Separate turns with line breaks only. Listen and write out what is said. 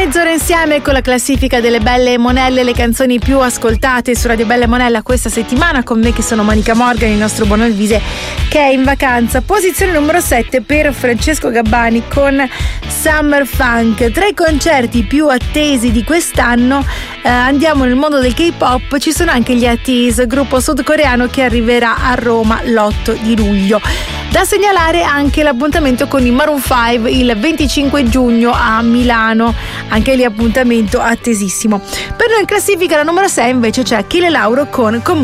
Mezz'ora insieme con la classifica delle belle monelle, le canzoni più ascoltate su Radio Belle Monella questa settimana, con me che sono Monica Morgan, il nostro buon Elvise che è in vacanza. Posizione numero 7 per Francesco Gabbani con Summer Funk. Tra i concerti più attesi di quest'anno andiamo nel mondo del K-pop, ci sono anche gli ATEEZ, gruppo sudcoreano che arriverà a Roma l'8 di luglio. Da segnalare anche l'appuntamento con i Maroon 5 il 25 giugno a Milano, anche lì appuntamento attesissimo. Per noi in classifica la numero 6 invece c'è Achille Lauro con